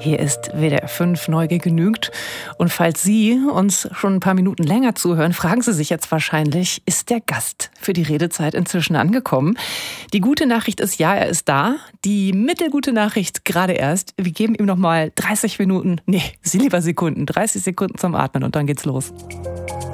Hier ist WDR 5 Neugier genügt. Und falls Sie uns schon ein paar Minuten länger zuhören, fragen Sie sich jetzt wahrscheinlich, ist der Gast für die Redezeit inzwischen angekommen? Die gute Nachricht ist, ja, er ist da. Die mittelgute Nachricht gerade erst. Wir geben ihm noch mal 30 Sekunden zum Atmen und dann geht's los.